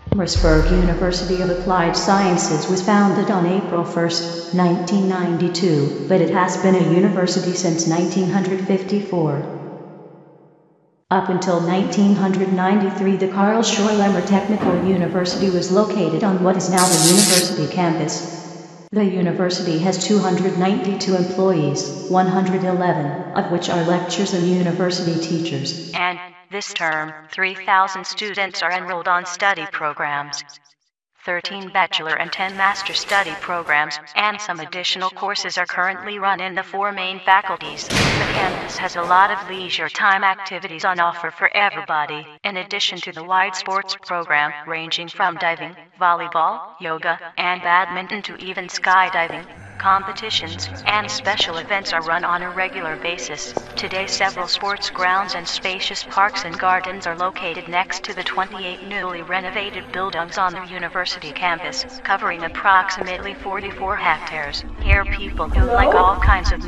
Merceburg University of Applied Sciences was founded on April 1, 1992, but it has been a university since 1954. Up until 1993, the Karl Schorlemmer Technical University was located on what is now the university campus. The university has 292 employees, 111 of which are lecturers and university teachers. And this term, 3,000 students are enrolled on study programs. 13 bachelor and 10 master study programs, and some additional courses are currently run in the 4 main faculties. The campus has a lot of leisure time activities on offer for everybody, in addition to the wide sports program ranging from diving, volleyball, yoga, and badminton to even skydiving. Competitions and special events are run on a regular basis. Today, several sports grounds and spacious parks and gardens are located next to the 28 newly renovated buildings on the university campus, covering approximately 44 hectares. Here, people who like all kinds of